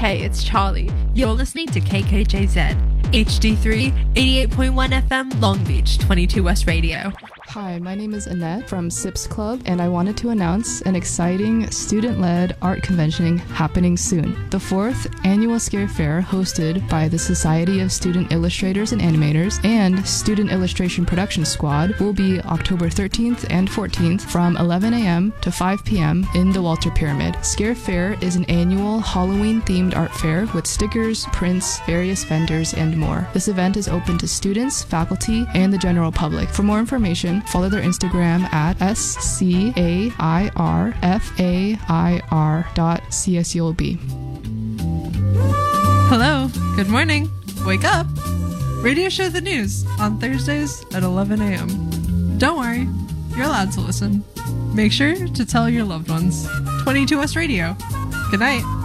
Hey, it's Charlie. You're listening to KKJZ, HD3, 88.1 FM, Long Beach, 22 West Radio. Hi, my name is Annette from SIPS Club, and I wanted to announce an exciting student-led art convention happening soon. The 4th Annual Scare Fair, hosted by the Society of Student Illustrators and Animators and Student Illustration Production Squad, will be October 13th and 14th from 11 a.m. to 5 p.m. in the Walter Pyramid. Scare Fair is an annual Halloween-themed art fair with stickers, prints, various vendors, and more. This event is open to students, faculty, and the general public. For more information, follow their Instagram at SCAIRFAIR.CSULB. Hello, good morning, wake up. Radio Show the News on Thursdays at 11 a.m. Don't worry, you're allowed to listen. Make sure to tell your loved ones. 22 West Radio. Good night.